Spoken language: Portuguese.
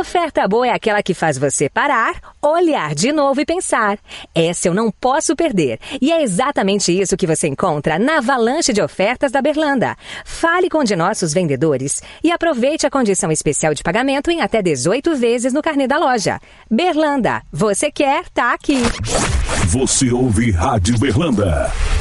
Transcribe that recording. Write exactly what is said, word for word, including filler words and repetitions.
Oferta boa é aquela que faz você parar, olhar de novo e pensar. Essa eu não posso perder. E é exatamente isso que você encontra na avalanche de ofertas da Berlanda. Fale com um de nossos vendedores e aproveite a condição especial de pagamento em até dezoito vezes no carnê da loja. Berlanda, você quer, tá aqui. Você ouve Rádio Berlanda.